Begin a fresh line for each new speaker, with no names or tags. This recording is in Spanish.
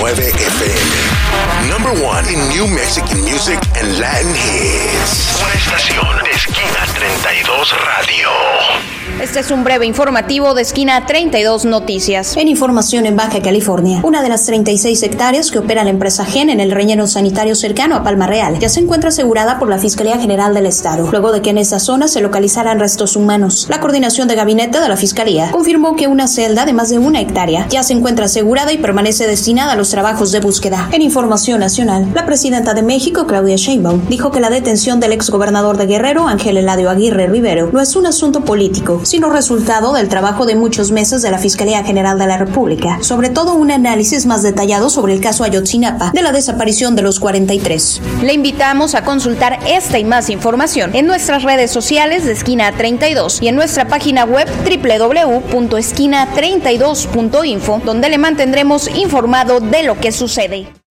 FM. Number one in New Mexican music and Latin hits. Una estación de Esquina 32 Radio.
Este es un breve informativo de Esquina 32 Noticias.
En información en Baja California, una de las 36 hectáreas que opera la empresa GEN en el relleno sanitario cercano a Palma Real ya se encuentra asegurada por la Fiscalía General del Estado, luego de que en esa zona se localizaran restos humanos. La coordinación de gabinete de la Fiscalía confirmó que una celda de más de 1 hectárea ya se encuentra asegurada y permanece destinada a los trabajos de búsqueda. En información nacional, la presidenta de México, Claudia Sheinbaum, dijo que la detención del exgobernador de Guerrero, Ángel Eladio Aguirre Rivero, no es un asunto político, sino resultado del trabajo de muchos meses de la Fiscalía General de la República, sobre todo un análisis más detallado sobre el caso Ayotzinapa de la desaparición de los 43.
Le invitamos a consultar esta y más información en nuestras redes sociales de Esquina 32 y en nuestra página web www.esquina32.info, donde le mantendremos informado de lo que sucede.